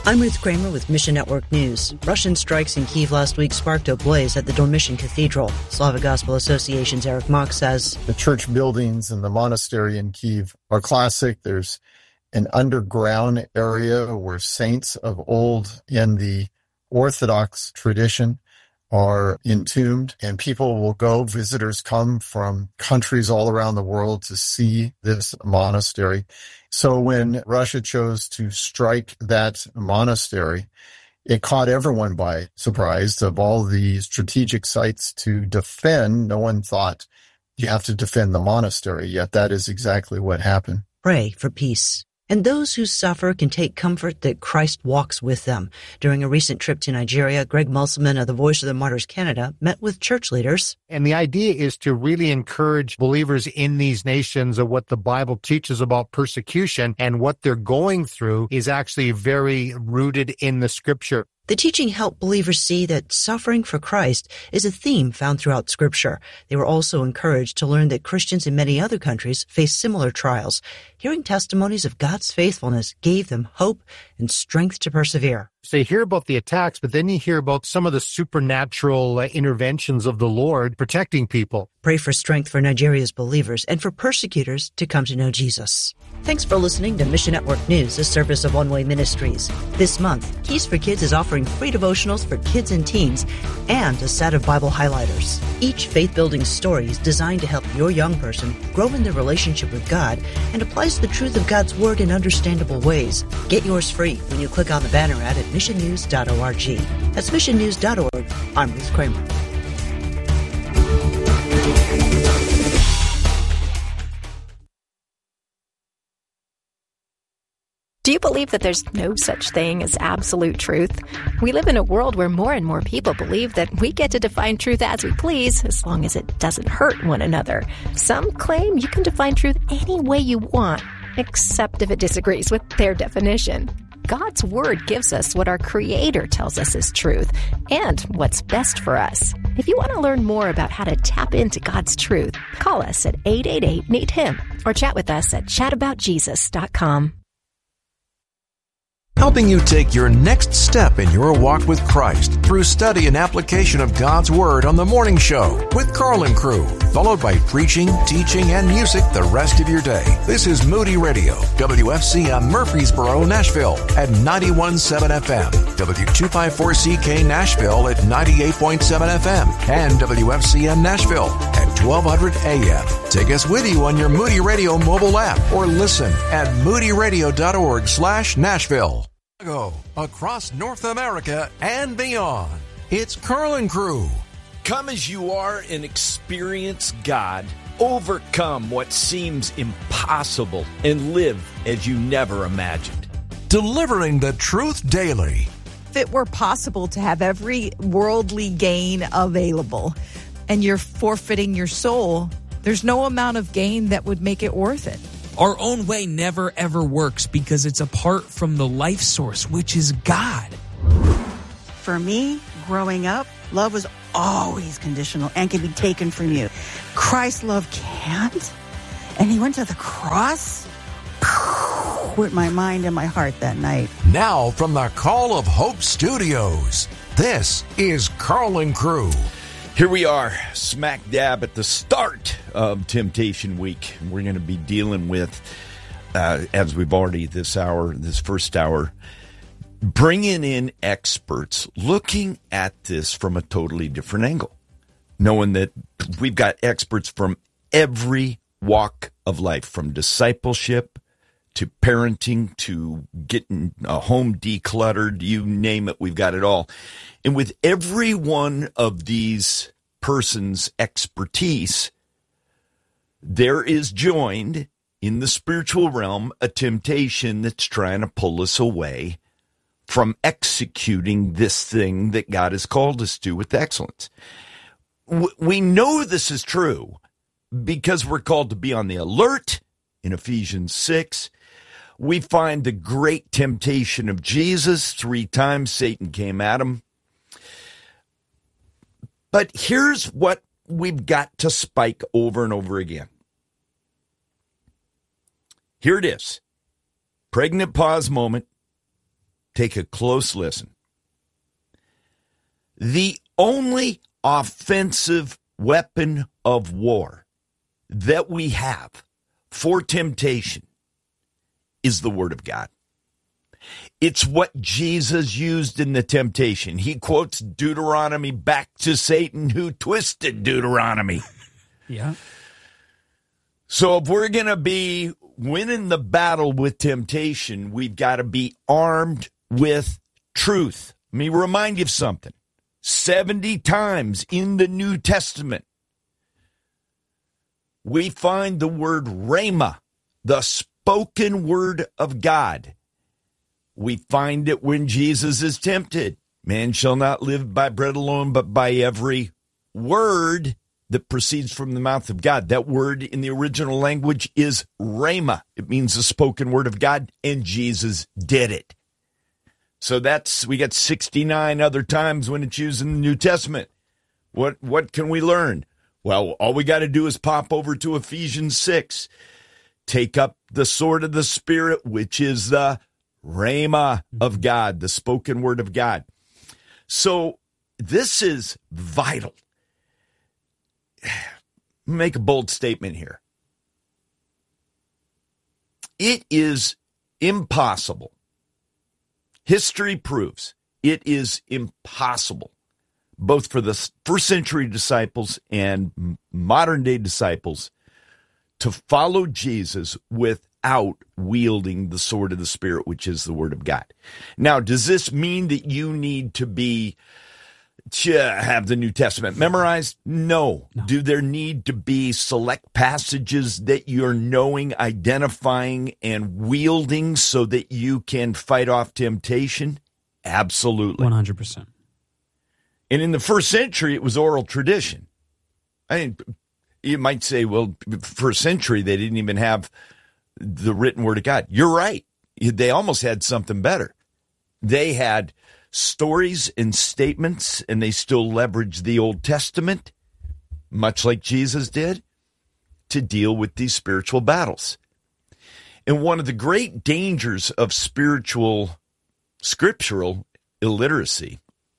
I'm Ruth Kramer with Mission Network News. Russian strikes in Kyiv last week sparked a blaze at the Dormition Cathedral. Slavic Gospel Association's Eric Mock says, the church buildings and the monastery in Kyiv are classic. There's an underground area where saints of old in the Orthodox tradition are entombed, and people will go, visitors come from countries all around the world to see this monastery. So when Russia chose to strike that monastery, it caught everyone by surprise. Of all the strategic sites to defend, no one thought you have to defend the monastery, yet that is exactly what happened. Pray for peace. And those who suffer can take comfort that Christ walks with them. During a recent trip to Nigeria, Greg Musselman of the Voice of the Martyrs Canada met with church leaders. And the idea is to really encourage believers in these nations of what the Bible teaches about persecution, and what they're going through is actually very rooted in the Scripture. The teaching helped believers see that suffering for Christ is a theme found throughout Scripture. They were also encouraged to learn that Christians in many other countries face similar trials. Hearing testimonies of God's faithfulness gave them hope and strength to persevere. So you hear about the attacks, but then you hear about some of the supernatural interventions of the Lord protecting people. Pray for strength for Nigeria's believers and for persecutors to come to know Jesus. Thanks for listening to Mission Network News, a service of One Way Ministries. This month, Keys for Kids is offering free devotionals for kids and teens and a set of Bible highlighters. Each faith-building story is designed to help your young person grow in their relationship with God and applies the truth of God's Word in understandable ways. Get yours free when you click on the banner ad at missionnews.org. That's missionnews.org. I'm Ruth Kramer. Do you believe that there's no such thing as absolute truth? We live in a world where more and more people believe that we get to define truth as we please, as long as it doesn't hurt one another. Some claim you can define truth any way you want, except if it disagrees with their definition. God's Word gives us what our Creator tells us is truth and what's best for us. If you want to learn more about how to tap into God's truth, call us at 888-NEED-HIM or chat with us at chataboutjesus.com. Helping you take your next step in your walk with Christ through study and application of God's Word on The Morning Show with Carl and Crew, followed by preaching, teaching, and music the rest of your day. This is Moody Radio, WFCM Murfreesboro, Nashville at 91.7 FM, W254CK Nashville at 98.7 FM, and WFCM Nashville at 1200 AM. Take us with you on your Moody Radio mobile app or listen at moodyradio.org/Nashville. Across North America and beyond, it's Carl and Crew. Come as you are and experience God. Overcome what seems impossible and live as you never imagined. Delivering the truth daily. If it were possible to have every worldly gain available and you're forfeiting your soul, there's no amount of gain that would make it worth it. Our own way never, ever works because it's apart from the life source, which is God. For me, growing up, love was always conditional and can be taken from you. Christ's love can't. And he went to the cross with my mind and my heart that night. Now from the Call of Hope Studios, this is Carl and Crew. Here we are, smack dab at the start of Temptation Week. We're going to be dealing with, as we've already this first hour, bringing in experts, looking at this from a totally different angle, knowing that we've got experts from every walk of life, from discipleship to parenting to getting a home decluttered, you name it, we've got it all. And with every one of these persons' expertise, there is joined in the spiritual realm a temptation that's trying to pull us away from executing this thing that God has called us to with excellence. We know this is true because we're called to be on the alert in Ephesians 6. We find the great temptation of Jesus. 3 times Satan came at him. But here's what we've got to spike over and over again. Here it is. Pregnant pause moment. Take a close listen. The only offensive weapon of war that we have for temptation is the Word of God. It's what Jesus used in the temptation. He quotes Deuteronomy back to Satan, who twisted Deuteronomy. Yeah. So if we're going to be winning the battle with temptation, we've got to be armed with truth. Let me remind you of something. 70 times in the New Testament, we find the word rhema, the spoken word of God. We find it when Jesus is tempted. Man shall not live by bread alone, but by every word that proceeds from the mouth of God. That word in the original language is rhema. It means the spoken word of God, and Jesus did it. So we got 69 other times when it's used in the New Testament. What can we learn? Well, all we got to do is pop over to Ephesians 6. Take up the sword of the Spirit, which is the rhema of God, the spoken word of God. So this is vital. Make a bold statement here. It is impossible. History proves it is impossible, both for the first century disciples and modern day disciples, to follow Jesus without wielding the sword of the Spirit, which is the Word of God. Now, does this mean that you need to have the New Testament memorized? No. Do there need to be select passages that you're knowing, identifying, and wielding so that you can fight off temptation? Absolutely. 100%. And in the first century, it was oral tradition. I mean, you might say, well, first century, they didn't even have the written word of God. You're right. They almost had something better. They had stories and statements, and they still leverage the Old Testament, much like Jesus did, to deal with these spiritual battles. And one of the great dangers of scriptural illiteracy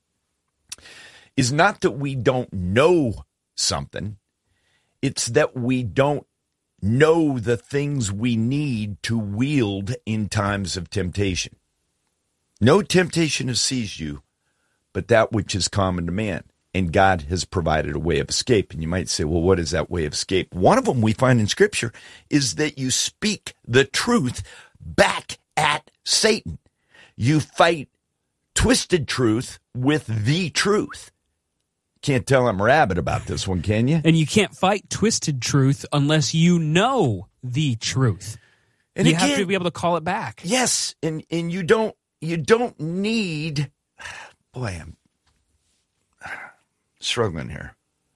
is not that we don't know something, it's that we don't know the things we need to wield in times of temptation. No temptation has seized you, but that which is common to man. And God has provided a way of escape. And you might say, well, what is that way of escape? One of them we find in Scripture is that you speak the truth back at Satan. You fight twisted truth with the truth. Can't tell I'm rabid about this one, can you? And you can't fight twisted truth unless you know the truth. And you have to be able to call it back. Yes, and you don't need, boy, I'm struggling here.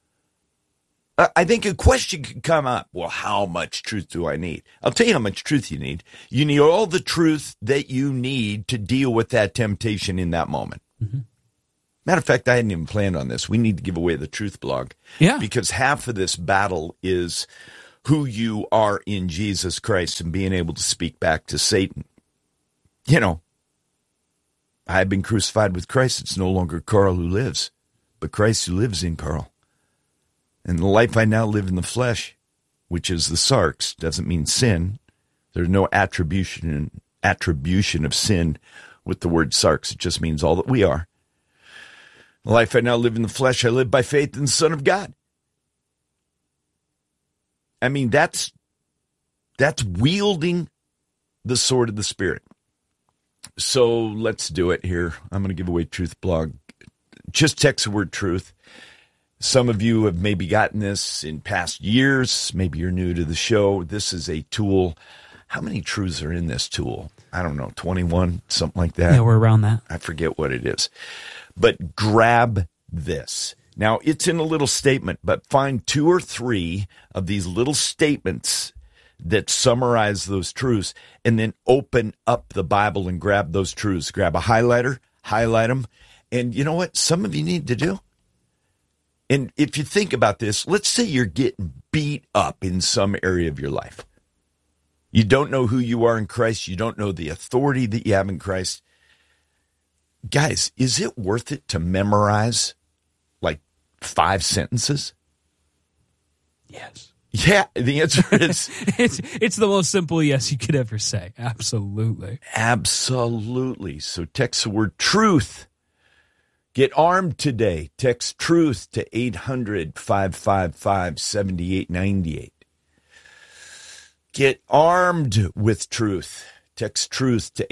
I think a question could come up, well, how much truth do I need? I'll tell you how much truth you need. You need all the truth that you need to deal with that temptation in that moment. Mm-hmm. Matter of fact, I hadn't even planned on this. We need to give away the truth blog. Yeah. Because half of this battle is who you are in Jesus Christ and being able to speak back to Satan. You know, I've been crucified with Christ. It's no longer Carl who lives, but Christ who lives in Carl. And the life I now live in the flesh, which is the sarx, doesn't mean sin. There's no attribution of sin with the word sarx. It just means all that we are. The life I now live in the flesh, I live by faith in the Son of God. I mean, that's wielding the sword of the Spirit. So let's do it here. I'm going to give away Truth Blog. Just text the word truth. Some of you have maybe gotten this in past years. Maybe you're new to the show. This is a tool. How many truths are in this tool? I don't know, 21, something like that. Yeah, we're around that. I forget what it is. But grab this. Now, it's in a little statement, but find 2 or 3 of these little statements that summarize those truths, and then open up the Bible and grab those truths. Grab a highlighter, highlight them, and you know what some of you need to do? And if you think about this, let's say you're getting beat up in some area of your life. You don't know who you are in Christ. You don't know the authority that you have in Christ. Guys, is it worth it to memorize like 5 sentences? Yes. Yeah, the answer is... it's the most simple yes you could ever say. Absolutely. Absolutely. So text the word truth. Get armed today. Text truth to 800-555-7898. Get armed with truth. Text truth to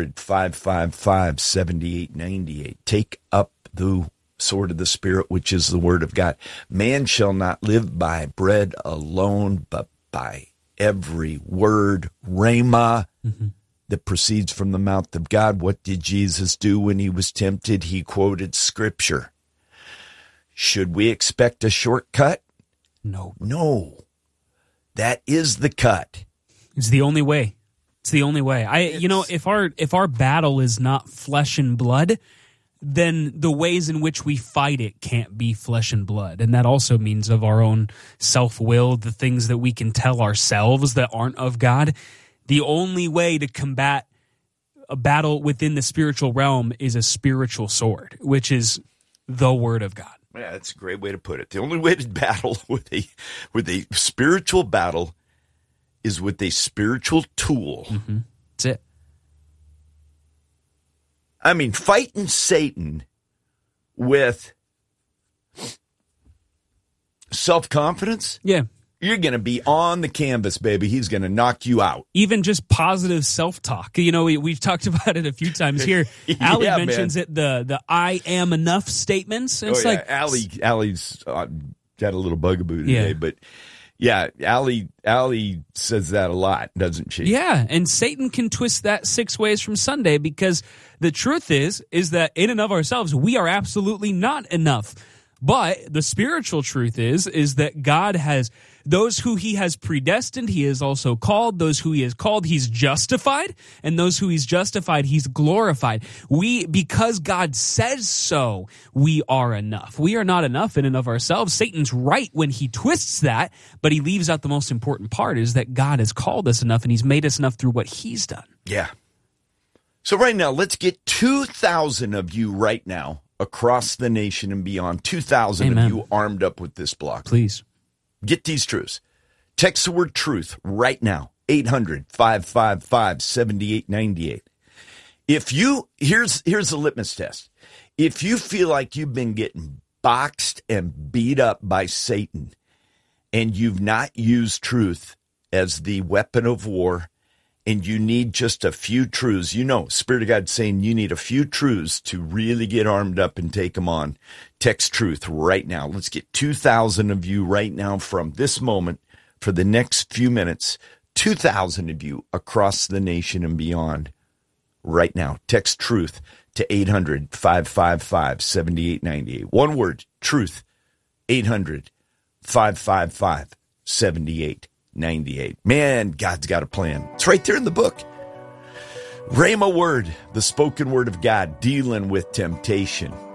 800-555-7898. Take up the sword of the Spirit, which is the word of God. Man shall not live by bread alone, but by every word, rhema, that proceeds from the mouth of God. What did Jesus do when he was tempted? He quoted Scripture. Should we expect a shortcut? No. No. That is the cut. It's the only way. It's the only way. If our battle is not flesh and blood, then the ways in which we fight it can't be flesh and blood. And that also means of our own self-will, the things that we can tell ourselves that aren't of God. The only way to combat a battle within the spiritual realm is a spiritual sword, which is the word of God. Yeah, that's a great way to put it. The only way to battle with a spiritual battle is with a spiritual tool. Mm-hmm. That's it. I mean, fighting Satan with self-confidence, yeah, you're going to be on the canvas, baby. He's going to knock you out. Even just positive self-talk. We've talked about it a few times here. Allie mentions it, the I am enough statements. It's Allie's got a little bugaboo today, but yeah, Allie says that a lot, doesn't she? Yeah, and Satan can twist that 6 ways from Sunday, because the truth is that in and of ourselves, we are absolutely not enough. But the spiritual truth is that God has those who he has predestined, he has also called. Those who he has called, he's justified. And those who he's justified, he's glorified. Because God says so, we are enough. We are not enough in and of ourselves. Satan's right when he twists that, but he leaves out the most important part, is that God has called us enough and he's made us enough through what he's done. Yeah. So right now, let's get 2,000 of you right now across the nation and beyond, 2,000 of you armed up with this block. Please. Get these truths. Text the word truth right now, 800-555-7898. Here's the litmus test. If you feel like you've been getting boxed and beat up by Satan and you've not used truth as the weapon of war, and you need just a few truths, Spirit of God's saying you need a few truths to really get armed up and take them on. Text truth right now. Let's get 2,000 of you right now from this moment for the next few minutes. 2,000 of you across the nation and beyond right now. Text truth to 800-555-7898. One word, truth, 800-555-7898. 98. Man, God's got a plan. It's right there in the book. Rhema word, the spoken word of God, dealing with temptation.